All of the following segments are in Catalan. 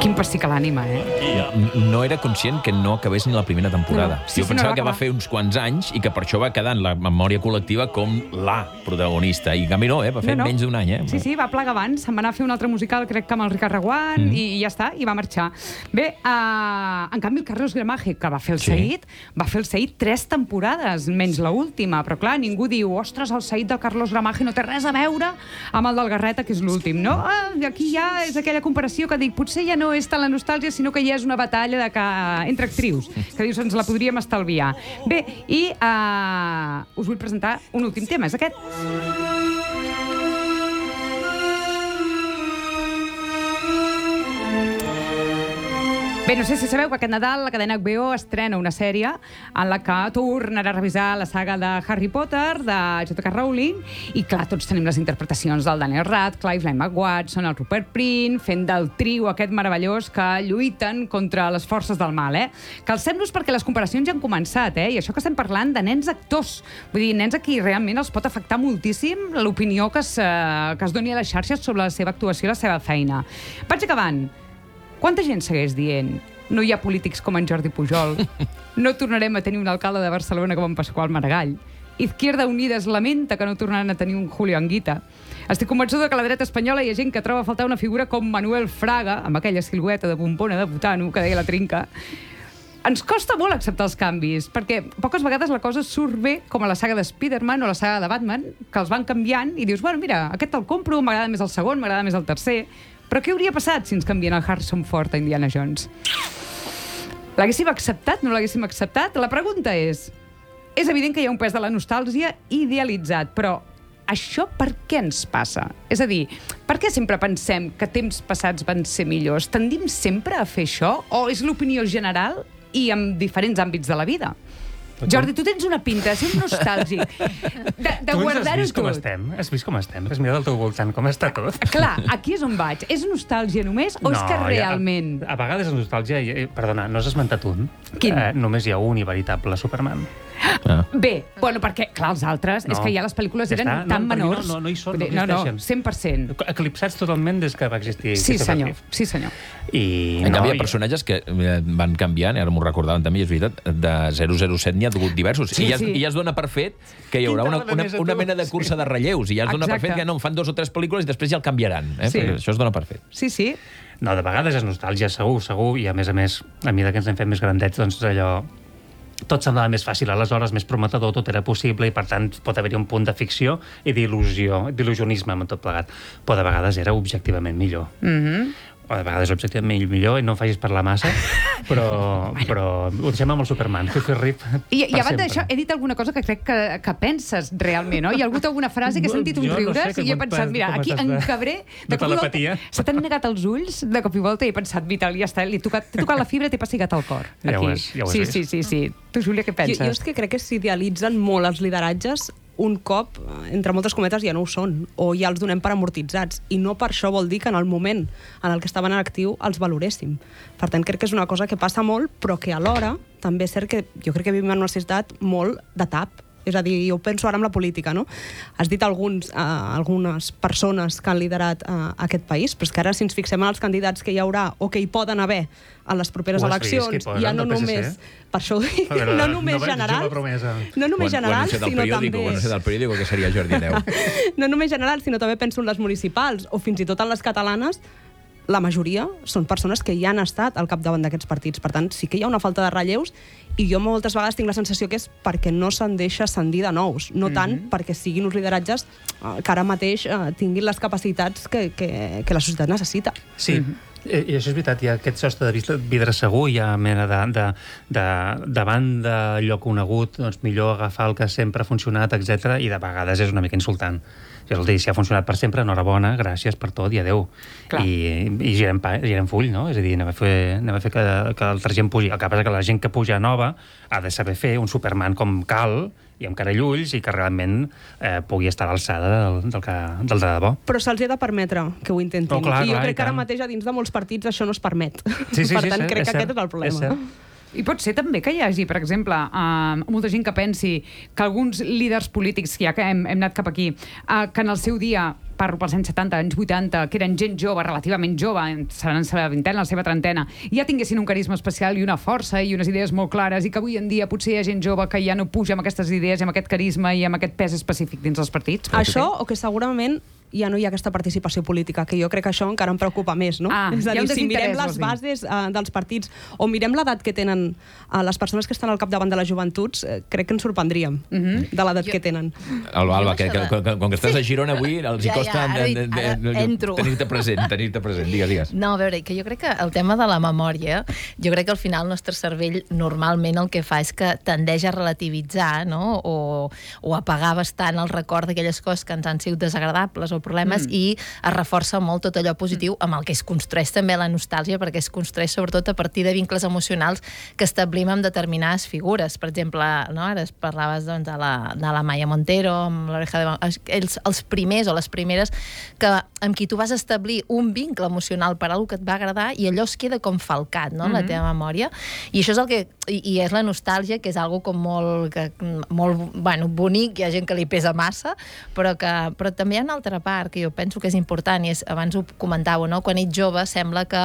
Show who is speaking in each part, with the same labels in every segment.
Speaker 1: Quin pessic a l'ànima,
Speaker 2: No era conscient que no acabés ni la primera temporada.
Speaker 1: Sí,
Speaker 2: Jo
Speaker 1: sí, no
Speaker 2: pensava
Speaker 1: va
Speaker 2: que va
Speaker 1: acabar.
Speaker 2: fer uns quants anys i que per això va quedar en la memòria col·lectiva com la protagonista. I en canvi no, va fer menys d'un any.
Speaker 1: Sí, va plegar abans. Se'n va anar a fer un altre musical, crec que amb el Ricard Reguant, i ja està, i va marxar. Bé, en canvi el Carlos Gramaje, que va fer el Said, va fer el Said 3 temporades, menys l'última. Però clar, ningú diu, ostres, el Said del Carlos Gramaje no té res a veure amb el del Garreta, que és l'últim, no? Aquí ja és aquella comparació que dic, potser ja no és tant la nostàlgia, sinó que ja és una batalla entre actrius, que dius, ens la podríem estalviar. Bé, i us vull presentar un últim tema, és aquest. Bé, no sé si sabeu que aquest Nadal la cadena HBO estrena una sèrie en la que tornarà a revisar la saga de Harry Potter, de J.K. Rowling, i clar, tots tenim les interpretacions del Daniel Radcliffe, l'Emma Watson, el Rupert Grint, fent del trio aquest meravellós que lluiten contra les forces del mal, Que alcem-nos perquè les comparacions ja han començat, I això que estem parlant de nens actors, vull dir, nens a qui realment els pot afectar moltíssim l'opinió que es doni a les xarxes sobre la seva actuació i la seva feina. Vaig acabant. Quanta gent segueix dient no hi ha polítics com en Jordi Pujol, no tornarem a tenir un alcalde de Barcelona com en Pasqual Maragall, Izquierda Unida es lamenta que no tornaran a tenir un Julio Anguita. Estic convençuda que a la dreta espanyola hi ha gent que troba a faltar una figura com Manuel Fraga, amb aquella silueta de bombona de butano que deia la Trinca. Ens costa molt acceptar els canvis, perquè poques vegades la cosa surt bé, com a la saga de Spider-Man o la saga de Batman, que els van canviant i dius, bueno, mira, aquest el compro, m'agrada més el segon, m'agrada més el tercer. Però què hauria passat si ens canvien el Harrison Ford a Indiana Jones? L'haguéssim acceptat? No l'haguéssim acceptat? La pregunta és evident que hi ha un pes de la nostàlgia idealitzat, però això per què ens passa? És a dir, per què sempre pensem que temps passats van ser millors? Tendim sempre a fer això? O és l'opinió general i en diferents àmbits de la vida? Jordi, tu tens una pinta de ser un nostàlgic, de guardar-ho tot.
Speaker 3: Has vist com estem? Has mirat al teu voltant com està tot?
Speaker 1: Clar, aquí és on vaig. És nostàlgia només o és que realment...
Speaker 3: A vegades és nostàlgia. Perdona, no has esmentat un.
Speaker 1: Quin?
Speaker 3: Només hi ha un i veritable Superman.
Speaker 1: Bé, bueno, perquè, clar, els altres, és que ja les pel·lícules eren tan menors.
Speaker 3: No hi són, no
Speaker 1: existeixen. No, 100%.
Speaker 3: Eclipsats totalment des que va existir.
Speaker 1: Sí, senyor. Sí, senyor.
Speaker 2: En canvi, hi ha personatges que van canviant, ara m'ho recordaven també, és veritat, de 007 n'hi ha hagut diversos. I ja es dona per fet que hi haurà una mena de cursa de relleus, i ja es dona per fet que no, fan 2 o 3 pel·lícules i després ja el canviaran. Això es dona per fet.
Speaker 1: Sí.
Speaker 3: No, de vegades és nostàlgia, segur, i a més, a mesura que ens hem fet més grandets, doncs allò... Tot semblava més fàcil, aleshores més prometedor, tot era possible i, per tant, pot haver-hi un punt de ficció i d'il·lusionisme amb tot plegat. Però de vegades era objectivament millor. O de vegades objectivament millor, i no em facis parlar massa, però ho deixem amb el Superman, tu fes rip per sempre.
Speaker 1: I abans d'això, he dit alguna cosa que crec que penses realment, no? Hi ha hagut alguna frase que he sentit uns riures i he pensat, mira, aquí encabré...
Speaker 3: De telepatia.
Speaker 1: Se t'han negat els ulls de cop i volta i he pensat, vital, ja està, t'he tocat la fibra i t'he pessigat el cor.
Speaker 3: Ja ho has vist.
Speaker 1: Sí. Tu, Júlia, què penses?
Speaker 4: Jo és que crec que s'idealitzen molt els lideratges un cop, entre moltes cometes, ja no ho són, o ja els donem per amortitzats, i no per això vol dir que en el moment en el que estaven en actiu els valoréssim. Per tant, crec que és una cosa que passa molt, però que alhora també és cert que jo crec que vivim en una societat molt de tap. És a dir, jo penso ara en la política, no? Has dit algunes persones que han liderat aquest país, però és que ara si ens fixem en els candidats que hi haurà o que hi poden haver a les properes eleccions, ja no només... Per això ho dic, no només generals, sinó també...
Speaker 2: Bueno, del periòdico, que seria Jordi Neu.
Speaker 4: No només generals, sinó també penso en les municipals, o fins i tot en les catalanes, la majoria són persones que ja han estat al capdavant d'aquests partits. Per tant, sí que hi ha una falta de relleus, i jo moltes vegades tinc la sensació que és perquè no se'n deixa ascendir de nous, no tant perquè siguin uns lideratges que ara mateix tinguin les capacitats que la societat necessita.
Speaker 3: Sí, i això és veritat, hi ha aquest sostre de vidre segur, hi ha mena davant d'allò conegut, doncs millor agafar el que sempre ha funcionat, etc. I de vegades és una mica insultant. Si ha funcionat per sempre, enhorabona, gràcies per tot i adeu. I girem full, no? És a dir, anem a fer que l'altra gent pugi. El que passa que la gent que puja nova ha de saber fer un Superman com cal, i amb carallulls, i que realment pugui estar a l'alçada del de debò.
Speaker 4: Però se'ls ha de permetre que ho intentin. I jo crec que ara mateix a dins de molts partits això no es permet. Per tant, crec que aquest és el problema.
Speaker 1: I pot ser també que hi hagi, per exemple, molta gent que pensi que alguns líders polítics, ja que hem anat cap aquí, que en el seu dia, parlo pels anys 70, anys 80, que eren gent jove, relativament jove, seran la seva vintena, la seva trentena, ja tinguessin un carisma especial i una força i unes idees molt clares, i que avui en dia potser hi ha gent jove que ja no puja amb aquestes idees i amb aquest carisma i amb aquest pes específic dins els partits.
Speaker 4: Això, o que segurament ja no hi ha aquesta participació política, que jo crec que això encara em preocupa més, no? És a dir, si mirem les bases dels partits o mirem l'edat que tenen les persones que estan al capdavant de les joventuts, crec que ens sorprendríem de l'edat que tenen.
Speaker 2: Alba, com que estàs a Girona avui, els hi costa tenir-te present, digues.
Speaker 5: No, a veure, que jo crec que el tema de la memòria, jo crec que al final el nostre cervell normalment el que fa és que tendeix a relativitzar, no? O apagar bastant el record d'aquelles coses que ens han sigut desagradables o problemes i es reforça molt tot allò positiu amb el que es construeix també la nostàlgia, perquè es construeix sobretot a partir de vincles emocionals que establim amb determinades figures. Per exemple, no? Ara parlaves doncs, de la Maya Montero, amb l'Oreja de Van Gogh, els primers o les primeres amb qui tu vas establir un vincle emocional per alguna que et va agradar i allò es queda com falcat, no? En la teva memòria. I això és el que... I és la nostàlgia, que és algo com molt bonic, hi ha gent que li pesa massa, però també hi ha una altra part que jo penso que és important, i abans ho comentàveu, no? Quan ets jove sembla que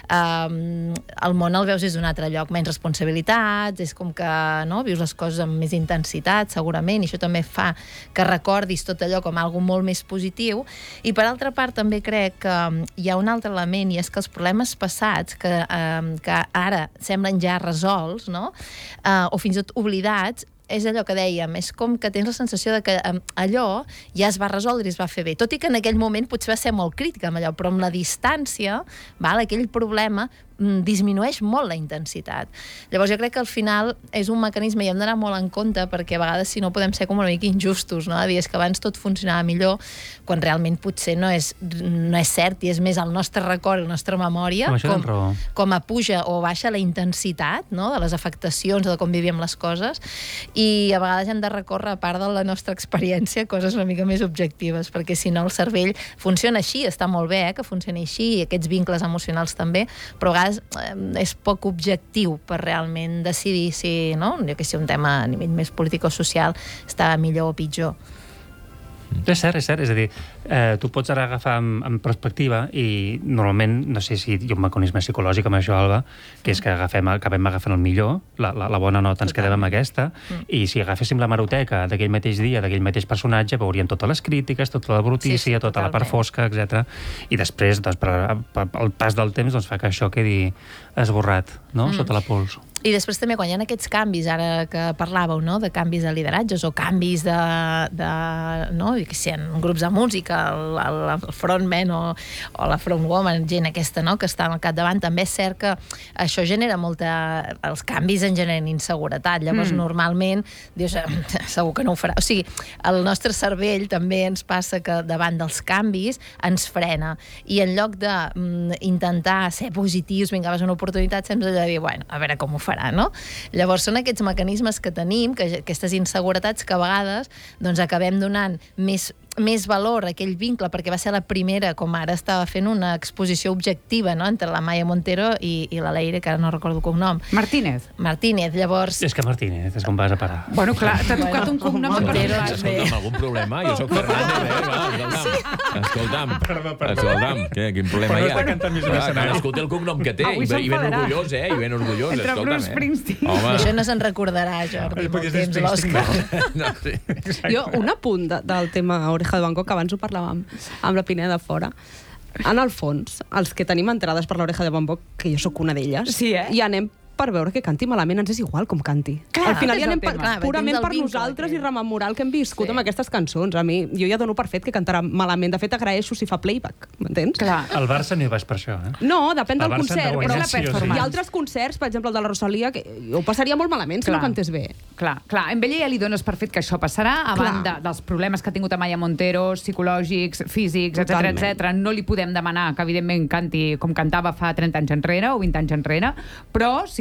Speaker 5: el món el veus des d'un altre lloc, menys responsabilitats, és com que vius les coses amb més intensitat, segurament, i això també fa que recordis tot allò com algo molt més positiu. I per altra part també crec que hi ha un altre element, i és que els problemes passats que ara semblen ja resolts, no? O fins i tot oblidats, és allò que dèiem, és com que tens la sensació de que allò ja es va resoldre i es va fer bé. Tot i que en aquell moment potser va ser molt crítica amb allò, però amb la distància, aquell problema disminueix molt la intensitat. Llavors jo crec que al final és un mecanisme i hem d'anar molt en compte, perquè a vegades si no podem ser com una mica injustos, no? Dir, és que abans tot funcionava millor, quan realment potser no és cert, i és més el nostre record, la nostra memòria, com a puja o baixa la intensitat, no? De les afectacions, de com vivíem les coses, i a vegades hem de recórrer, a part de la nostra experiència, coses una mica més objectives, perquè si no el cervell funciona així, està molt bé que funcioni així, i aquests vincles emocionals també, però a vegades és poc objectiu per realment decidir si, un tema a nivell més polític o social està millor o pitjor.
Speaker 3: És cert, és a dir, tu pots ara agafar en perspectiva i normalment, no sé si hi ha un mecanisme psicològic amb això, Alba, que és que acabem agafant el millor, la bona nota ens quedem amb aquesta, i si agaféssim la hemeroteca d'aquell mateix dia, d'aquell mateix personatge, veuríem totes les crítiques, tota la brutícia, tota la part fosca, etc. I després, el pas del temps fa que això quedi esborrat, sota la pols.
Speaker 5: I després també quan hi ha aquests canvis, ara que parlàveu, de canvis de lideratges o canvis en grups de música, el frontman o la frontwoman, gent aquesta que està al capdavant, també és cert que això genera els canvis en generen inseguretat. Llavors normalment dius, segur que no ho farà. O sigui, el nostre cervell també ens passa que davant dels canvis ens frena, i en lloc d'intentar ser positius, vinga, vas una oportunitat, sempre hem de dir, a veure com ho farà, no? Llavors són aquests mecanismes que tenim, aquestes inseguretats que a vegades acabem donant més valor a aquell vincle, perquè va ser la primera, com ara estava fent una exposició objectiva, entre la Maya Montero i la Leire, que ara no recordo el cognom.
Speaker 1: Martínez,
Speaker 3: llavors... És que Martínez, és com vas a parar.
Speaker 1: Bueno, clar, t'ha tocat un cognom de
Speaker 2: Montero. Escolta'm, algun problema? Jo soc Fernández, escolta'm, quin problema hi ha? Cadascú té el cognom que té, i ben orgullós, i ben orgullós,
Speaker 1: entre Bruce Springsteen.
Speaker 5: Això no se'n recordarà, Jordi, molt temps, l'Òscar.
Speaker 4: Jo, un apunt del tema Oreja de Van Gogh, que abans ho parlàvem amb la Pineda de fora. En el fons, els que tenim entrades per l'Oreja de Van Gogh, que jo sóc una d'elles, i anem per veure que canti malament, ens és igual com canti. Al final hi anem purament per nosaltres i rememorar el que hem viscut amb aquestes cançons. A mi, jo ja dono per fet que cantarà malament. De fet, agraeixo si fa playback, m'entens?
Speaker 3: Al Barça no hi vas per això,
Speaker 4: No, depèn del concert, però la performance. Hi ha altres concerts, per exemple el de la Rosalia, que ho passaria molt malament si no cantés bé.
Speaker 1: Clar, amb ella ja li dones per fet que això passarà, a banda dels problemes que ha tingut Maya Montero, psicològics, físics, etc. No li podem demanar que, evidentment, canti com cantava fa 30 anys enrere o 20 anys enrere, però sí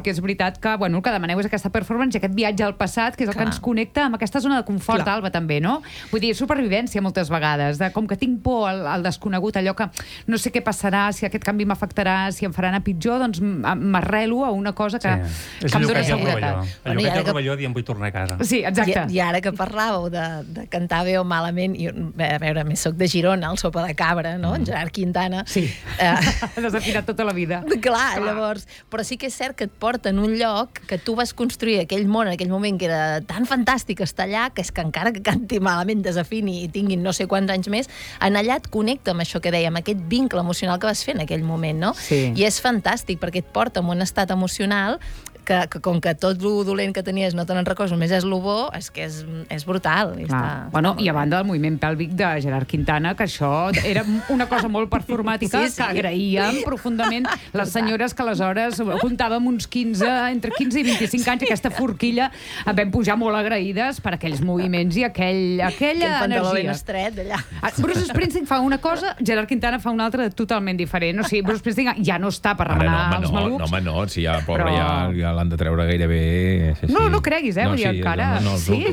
Speaker 1: sí que és veritat que, bueno, el que demaneu és aquesta performance i aquest viatge al passat, que és el que ens connecta amb aquesta zona de confort, Alba, també, no? Vull dir, supervivència moltes vegades, de com que tinc por al desconegut, allò que no sé què passarà, si aquest canvi m'afectarà, si em farà anar pitjor, doncs m'arrelo a una cosa que em dona seguretat.
Speaker 3: El lloquet del rovelló dient vull tornar a casa.
Speaker 1: Sí, exacte.
Speaker 5: I ara que parlàveu de cantar bé o malament, i, a veure, més soc de Girona, el Sopa de Cabra, no? En Gerard Quintana.
Speaker 1: Sí, desafinat tota la vida.
Speaker 5: Clar, llavors... Però sí que és cert que et porta en un lloc que tu vas construir aquell món en aquell moment que era tan fantàstic estar allà, que és que encara que canti malament, desafini i tinguin no sé quants anys més, en allà et connecta amb això que dèiem, aquest vincle emocional que vas fer en aquell moment, no?
Speaker 1: Sí.
Speaker 5: I és fantàstic perquè et porta en un estat emocional que com que tot lo dolent que tenies no te n'en recordes, només és lo bo, és que és brutal.
Speaker 1: Bueno, i a banda del moviment pèlvic de Gerard Quintana, que això era una cosa molt performàtica, que agraïem profundament les senyores que aleshores comptàvem uns 15, entre 15 i 25 anys, aquesta forquilla, vam pujar molt agraïdes per aquells moviments i aquella
Speaker 5: pantaló ben
Speaker 1: energia.
Speaker 5: estret, allà.
Speaker 1: Bruce Springsteen fa una cosa, Gerard Quintana fa una altra totalment diferent. O sigui, Bruce Springsteen ja no està per remenar els malucs.
Speaker 2: No, si ja, pobre, ja l'han de treure gairebé...
Speaker 1: No creguis, vull dir, encara... Sí?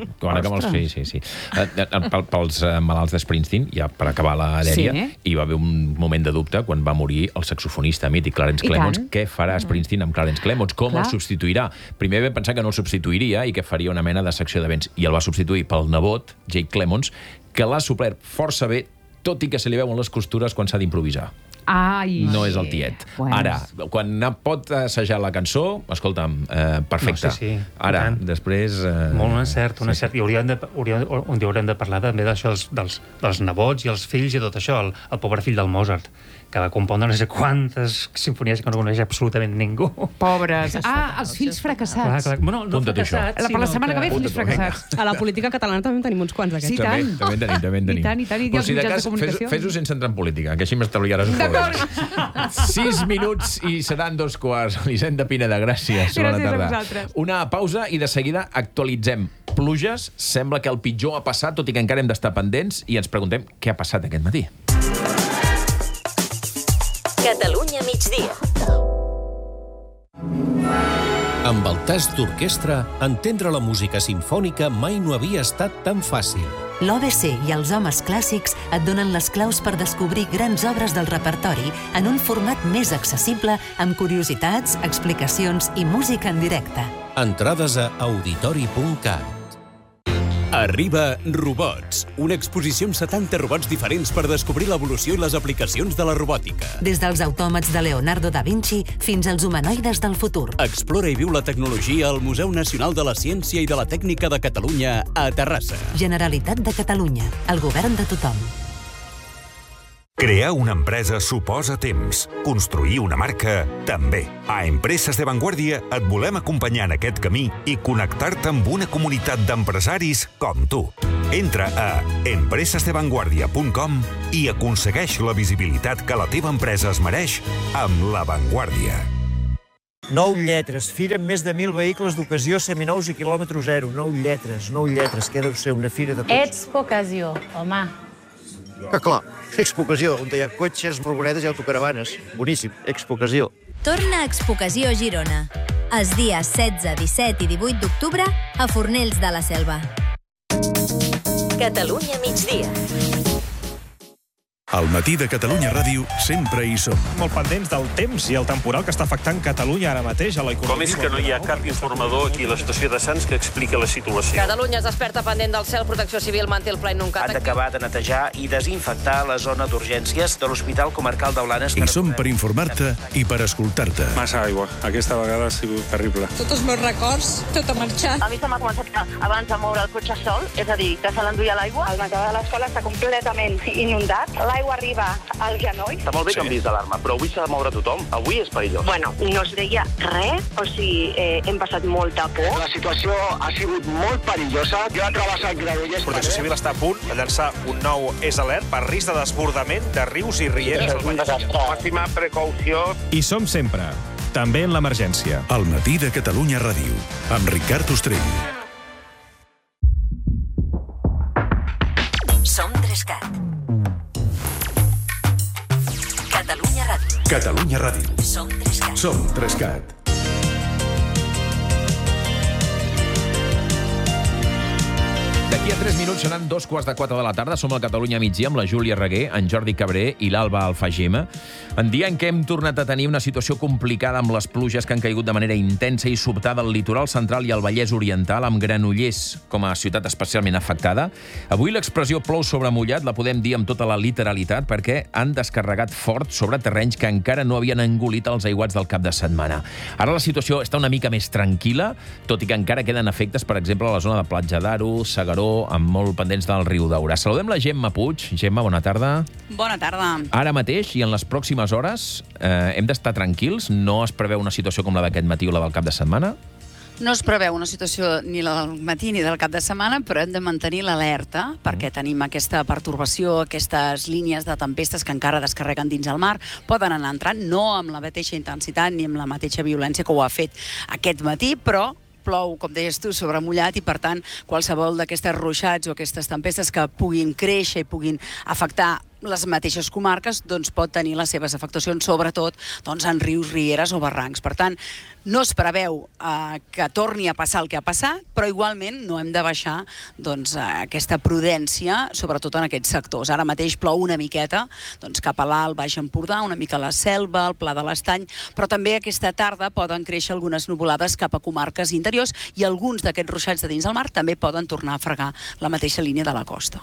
Speaker 2: Sí. Pels malalts de Springsteen, ja per acabar la dèria, hi va haver un moment de dubte quan va morir el saxofonista mític Clarence Clemons. Què farà Springsteen amb Clarence Clemons? Com el substituirà? Primer vam pensar que no el substituiria i que faria una mena de secció de vents. I el va substituir pel nebot, Jake Clemons, que l'ha suplert força bé, tot i que se li veuen les costures quan s'ha d'improvisar. No és el tiet. Ara, quan pot assajar la cançó, escolta'm, perfecte. Ara, després...
Speaker 3: Molt un encert. I haurem de parlar també d'això, dels nebots i els fills i tot això. El pobre fill del Mozart, que va compondre no sé quantes sinfonies que no coneix absolutament ningú.
Speaker 1: Pobres. Els fills fracassats.
Speaker 3: Bueno, no fracassats,
Speaker 1: per la setmana que ve, fills fracassats.
Speaker 4: A la política catalana també en tenim uns quants d'aquests.
Speaker 1: Sí, tant.
Speaker 2: També en tenim.
Speaker 1: I tant.
Speaker 2: Però si de cas, fes-ho sense entrar en política, que així m'estalviaràs un problema. 6 minuts i seran 2:15. Elisenda Pineda, gràcies.
Speaker 1: Gràcies a vosaltres.
Speaker 2: Una pausa i de seguida actualitzem pluges. Sembla que el pitjor ha passat, tot i que encara hem d'estar pendents, i ens preguntem què ha passat aquest matí.
Speaker 6: Catalunya migdia.
Speaker 7: Amb el tast d'orquestra, entendre la música simfònica mai no havia estat tan fàcil.
Speaker 6: L'OBC i els homes clàssics et donen les claus per descobrir grans obres del repertori en un format més accessible, amb curiositats, explicacions i música en directe.
Speaker 7: Entrades a auditori.cat. Arriba Robots, una exposició amb 70 robots diferents per descobrir l'evolució i les aplicacions de la robòtica.
Speaker 6: Des dels autòmats de Leonardo da Vinci fins als humanoides del futur.
Speaker 7: Explora i viu la tecnologia al Museu Nacional de la Ciència i de la Tècnica de Catalunya a Terrassa.
Speaker 6: Generalitat de Catalunya, el govern de tothom.
Speaker 8: Crear una empresa suposa temps. Construir una marca, també. A Empreses de Vanguardia et volem acompanyar en aquest camí i connectar-te amb una comunitat d'empresaris com tu. Entra a empresesdevanguardia.com i aconsegueix la visibilitat que la teva empresa es mereix amb La Vanguardia.
Speaker 9: 9 lletres, fira amb més de 1.000 vehicles d'ocasió seminous i quilòmetre zero. 9 lletres, que deu ser una fira de cotxes.
Speaker 10: Expocasió, home.
Speaker 9: Que clar, Expocasió, on hi ha cotxes, furgonetes i autocaravanes. Boníssim, Expocasió.
Speaker 11: Torna a Expocació Girona. Els dies 16, 17 i 18 d'octubre a Fornells de la Selva.
Speaker 6: Catalunya migdia.
Speaker 12: Al matí de Catalunya Ràdio sempre hi som.
Speaker 13: Molt pendents del temps i el temporal que està afectant Catalunya ara mateix a l'economia.
Speaker 14: Com és que no hi ha cap informador aquí a l'estació de Sants que expliqui la situació?
Speaker 15: Catalunya es desperta pendent del cel. Protecció Civil manté el pla inuncat.
Speaker 16: Han d'acabar de netejar i desinfectar la zona d'urgències de l'Hospital Comarcal de Blanes.
Speaker 12: I som per informar-te i per escoltar-te.
Speaker 13: Massa aigua. Aquesta vegada ha sigut terrible.
Speaker 17: Tots els meus records, tot ha marxat.
Speaker 18: A mi se m'ha començat abans de moure el cotxe sol, és a dir, que se l'enduia l'aigua. El menjador de l'escola està completament inundat. L'aigua arriba al genoll.
Speaker 14: Està molt bé que han vist d'alarma, però avui s'ha de moure tothom. Avui és perillós.
Speaker 18: Bueno, no es veia res, o sigui, hem passat molta por.
Speaker 19: La situació ha sigut molt perillosa. Jo he travessat Gradells.
Speaker 13: Protecció Civil està a punt de llançar un nou alert per risc de desbordament de rius i rieres.
Speaker 14: Màxima precaució.
Speaker 13: I som sempre, també en l'emergència.
Speaker 12: Al matí de Catalunya Ràdio, amb Ricard Ostrell.
Speaker 6: Som 3CAT. Catalunya Ràdio.
Speaker 12: Catalunya Ràdio.
Speaker 6: Som 3CAT.
Speaker 12: Som 3CAT.
Speaker 2: D'aquí a 3 minuts seran 3:45 de la tarda. Som al Catalunya migdia amb la Júlia Reguer, en Jordi Cabré i l'Alba Alfagema. En dia en què hem tornat a tenir una situació complicada amb les pluges que han caigut de manera intensa i sobtada al litoral central i al Vallès Oriental, amb Granollers com a ciutat especialment afectada. Avui l'expressió plou sobre mullat la podem dir amb tota la literalitat perquè han descarregat fort sobre terrenys que encara no havien engolit els aiguats del cap de setmana. Ara la situació està una mica més tranquil·la, tot i que encara queden efectes, per exemple, a la zona de Platja d'Aro, Segaró, amb molt pendents del riu Daura. Saludem la Gemma Puig. Gemma, bona tarda.
Speaker 10: Bona tarda.
Speaker 2: Ara mateix i en les pròximes hores hem d'estar tranquils? No es preveu una situació com la d'aquest matí o la del cap de setmana?
Speaker 10: No es preveu una situació ni la del matí ni del cap de setmana, però hem de mantenir l'alerta perquè tenim aquesta pertorbació, aquestes línies de tempestes que encara descarreguen dins el mar, poden anar entrant, no amb la mateixa intensitat ni amb la mateixa violència que ho ha fet aquest matí, però plou, com deies tu, sobre mullat i, per tant, qualsevol d'aquestes ruixats o aquestes tempestes que puguin créixer i puguin afectar les mateixes comarques, doncs pot tenir les seves afectacions, sobretot doncs, en rius, rieres o barrancs. Per tant, no es preveu que torni a passar el que ha passat, però igualment no hem de baixar doncs, aquesta prudència, sobretot en aquests sectors. Ara mateix plou una miqueta doncs, cap a l'Alt, Baix Empordà, una mica a la Selva, al Pla de l'Estany, però també aquesta tarda poden créixer algunes nuvolades cap a comarques interiors i alguns d'aquests ruixats de dins del mar també poden tornar a fregar la mateixa línia de la costa.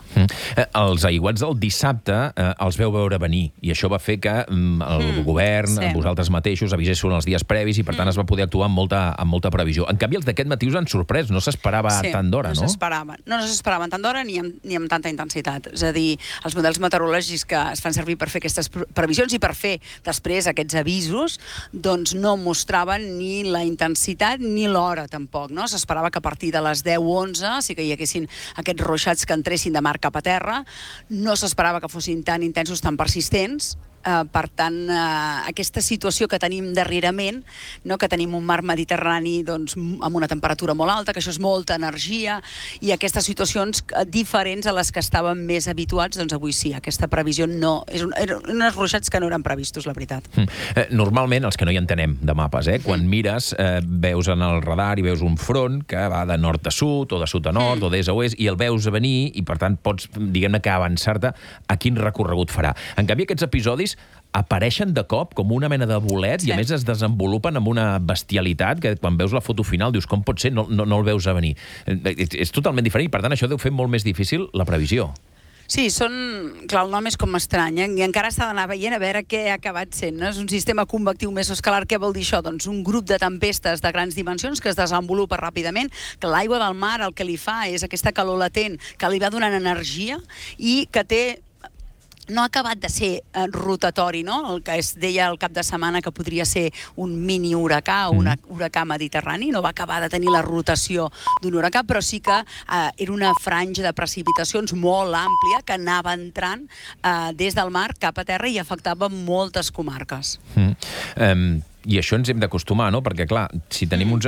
Speaker 2: Els aiguats del dissabte els veu veure venir i això va fer que el govern, vosaltres mateixos, aviséssiu els dies previs i per tant es va poder actuar amb molta previsió. En canvi, els d'aquest matí us han sorprès, no s'esperava tant d'hora, no?
Speaker 10: No s'esperaven tant d'hora ni amb tanta intensitat. És a dir, els models meteorològics que es fan servir per fer aquestes previsions i per fer després aquests avisos, doncs no mostraven ni la intensitat ni l'hora tampoc, no? S'esperava que a partir de les 10-11 sí que hi haguessin aquests ruixats que entressin de mar cap a terra, no s'esperava que fossin tan intensos, tan persistents. Per tant, aquesta situació que tenim darrerament, que tenim un mar Mediterrani amb una temperatura molt alta, que això és molta energia, i aquestes situacions diferents a les que estàvem més habituats, doncs avui sí, aquesta previsió no... Eren uns ruixats que no eren previstos, la veritat.
Speaker 2: Normalment, els que no hi entenem de mapes, quan mires, veus en el radar i veus un front que va de nord a sud, o de sud a nord, o d'est a oest, i el veus venir, i per tant pots, diguem-ne, que avançar-te a quin recorregut farà. En canvi, aquests episodis apareixen de cop com una mena de bolets i a més es desenvolupen amb una bestialitat que quan veus la foto final dius com pot ser, no el veus a venir. És totalment diferent i per tant això deu fer molt més difícil la previsió.
Speaker 10: Sí, clar, el nom és com estrany, i encara s'ha d'anar veient a veure què ha acabat sent. És un sistema convectiu mesoscalar. Què vol dir això? Doncs un grup de tempestes de grans dimensions que es desenvolupa ràpidament, que l'aigua del mar el que li fa és aquesta calor latent que li va donant energia i que no ha acabat de ser rotatori, no? El que es deia el cap de setmana que podria ser un mini huracà o un huracà mediterrani, no va acabar de tenir la rotació d'un huracà, però sí que era una franja de precipitacions molt àmplia que anava entrant des del mar cap a terra i afectava moltes comarques.
Speaker 2: I això ens hem d'acostumar, no? Perquè, clar, si tenim uns